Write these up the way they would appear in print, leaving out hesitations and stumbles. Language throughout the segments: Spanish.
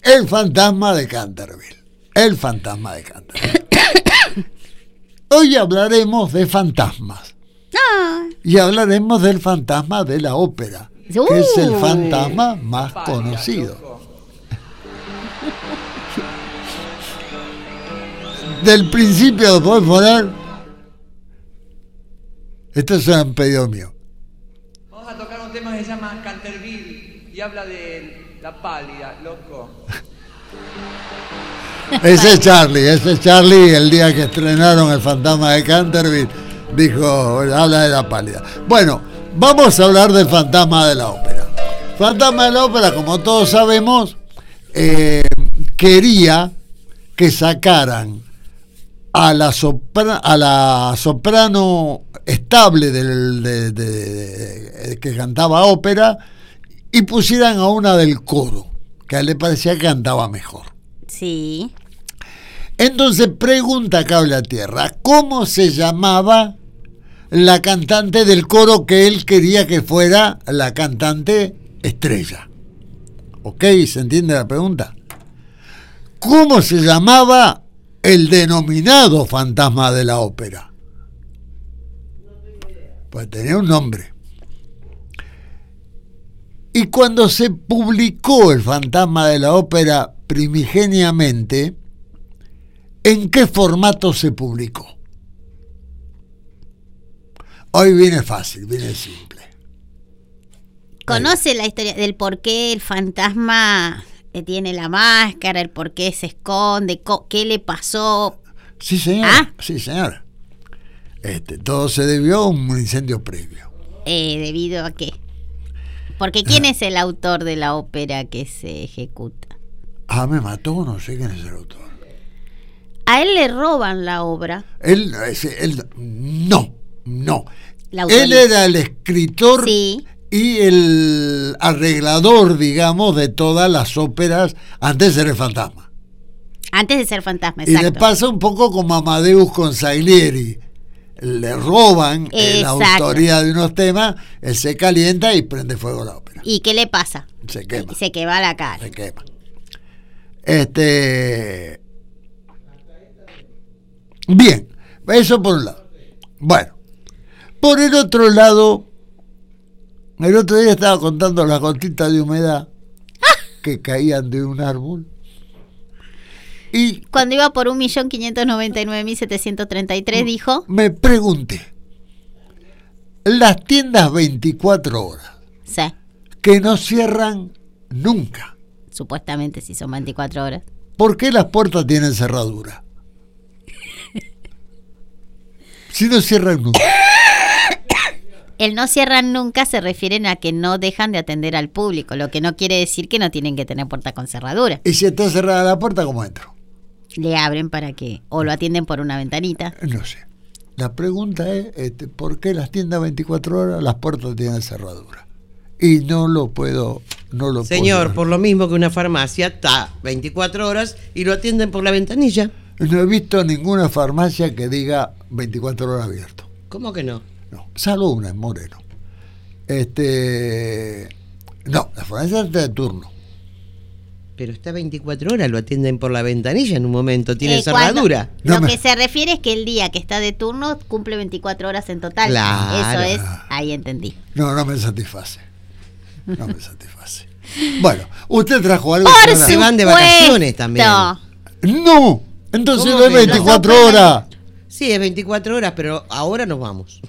El fantasma de Canterville. El fantasma de Canterville. Hoy hablaremos de fantasmas. Y hablaremos del fantasma de la ópera, que es el fantasma más conocido. Del principio, ¿puedes poner? Esto es un pedido mío. Vamos a tocar un tema que se llama Canterville y habla de la pálida, loco. Ese es Charlie, el día que estrenaron El fantasma de Canterville, dijo, habla de la pálida. Bueno, vamos a hablar del fantasma de la ópera. Fantasma de la ópera, como todos sabemos, quería que sacaran a la soprano estable que cantaba ópera y pusieran a una del coro, que a él le parecía que cantaba mejor. Sí. Entonces pregunta Cable a Tierra, ¿cómo se llamaba la cantante del coro que él quería que fuera la cantante estrella? ¿Ok? ¿Se entiende la pregunta? ¿Cómo se llamaba el denominado fantasma de la ópera? Pues tenía un nombre. Y cuando se publicó El fantasma de la ópera primigeniamente, ¿en qué formato se publicó? Hoy viene fácil, viene simple. ¿Conoce la historia del por qué el fantasma tiene la máscara, el por qué se esconde, qué le pasó? Sí, señora. Sí, señora. Todo se debió a un incendio previo. ¿Debido a qué? Porque ¿quién es el autor de la ópera que se ejecuta? Me mató, no sé quién es el autor. A él le roban la obra. Él no. Él era el escritor, sí, y el arreglador, digamos, de todas las óperas antes de ser el fantasma. Antes de ser fantasma, exacto. Y le pasa un poco como Amadeus con Salieri. Le roban la autoría de unos temas, él se calienta y prende fuego la ópera. ¿Y qué le pasa? Se quema. Se quema la cara. Se quema. Bien, eso por un lado. Bueno, por el otro lado, el otro día estaba contando las gotitas de humedad que caían de un árbol. Y cuando iba por 1.599.733 dijo... Me pregunté, las tiendas 24 horas, sí, que no cierran nunca. Supuestamente si son 24 horas. ¿Por qué las puertas tienen cerradura? Si no cierran nunca. El no cierran nunca se refieren a que no dejan de atender al público, lo que no quiere decir que no tienen que tener puerta con cerradura. ¿Y si está cerrada la puerta, cómo entro? Le abren para que, o lo atienden por una ventanita. No sé. La pregunta es, ¿por qué las tiendas 24 horas las puertas tienen cerradura? Y no lo puedo... Señor, por lo mismo que una farmacia está 24 horas y lo atienden por la ventanilla. No he visto ninguna farmacia que diga 24 horas abierto. ¿Cómo que no? No, salvo una en Moreno. No, la farmacia está de turno. Pero está 24 horas, lo atienden por la ventanilla en un momento, tiene cerradura. Lo que se refiere es que el día que está de turno cumple 24 horas en total. Claro. Eso es, ahí entendí. No me satisface. No me satisface. Bueno, usted trajo algo. Se van de vacaciones también. No, entonces no es 24 horas. Sí, es 24 horas, pero ahora nos vamos.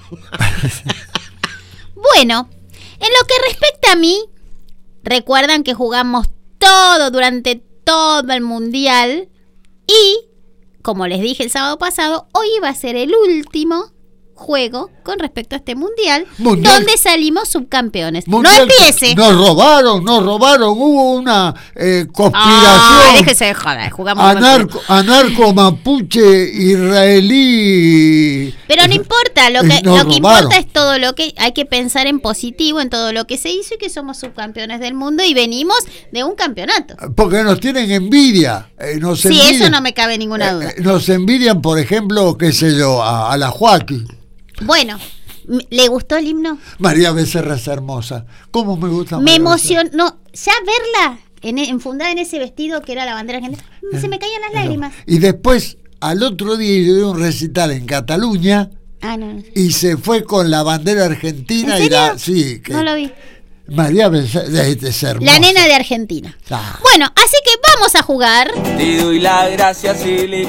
Bueno, en lo que respecta a mí, recuerdan que jugamos durante todo el mundial y, como les dije el sábado pasado, hoy iba a ser el último juego con respecto a este mundial donde salimos subcampeones. Mundial, no empiece. Nos robaron, hubo una conspiración. Déjese de joder, jugamos anarco mapuche israelí. Pero no importa, lo que importa es todo lo que hay que pensar en positivo, en todo lo que se hizo y que somos subcampeones del mundo y venimos de un campeonato. Porque nos tienen envidia. Sí, eso no me cabe ninguna duda. Nos envidian, por ejemplo, qué sé yo, a la Joaquín. Bueno, ¿le gustó el himno? María Becerra es hermosa. ¿Cómo me gusta? Me emocionó. Ya verla enfundada en ese vestido que era la bandera argentina. Se me caían las lágrimas. Y después, al otro día, yo di un recital en Cataluña No. y se fue con la bandera argentina. ¿En serio? Sí, que No lo vi. María es hermosa. La nena de Argentina. Ah. Bueno, así que vamos a jugar. Te doy las gracias, Silly.